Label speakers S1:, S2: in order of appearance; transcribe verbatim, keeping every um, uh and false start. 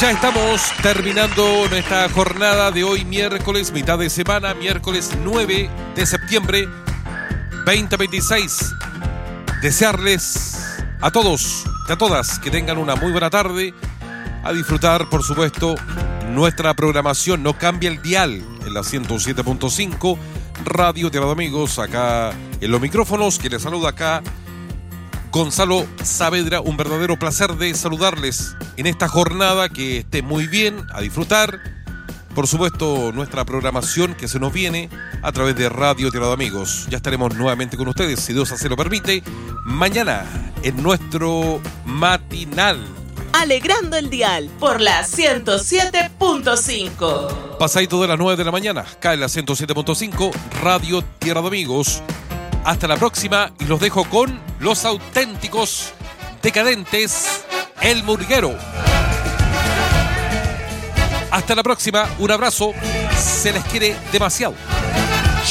S1: Ya estamos terminando nuestra jornada de hoy, miércoles, mitad de semana, miércoles nueve de septiembre veinte veintiséis. Desearles a todos y a todas que tengan una muy buena tarde, a disfrutar, por supuesto, nuestra programación. No cambia el dial en la ciento siete punto cinco, Radio Tierra de Amigos, acá en los micrófonos, que les saluda acá Gonzalo Saavedra. Un verdadero placer de saludarles en esta jornada, que esté muy bien, a disfrutar. Por supuesto, nuestra programación que se nos viene a través de Radio Tierra de Amigos. Ya estaremos nuevamente con ustedes, si Dios así lo permite, mañana en nuestro matinal.
S2: Alegrando el dial por la ciento siete punto cinco.
S1: Pasadito de las nueve de la mañana, acá en la ciento siete punto cinco, Radio Tierra de Amigos. Hasta la próxima y los dejo con los auténticos decadentes, El Murguero. Hasta la próxima, un abrazo, se les quiere demasiado.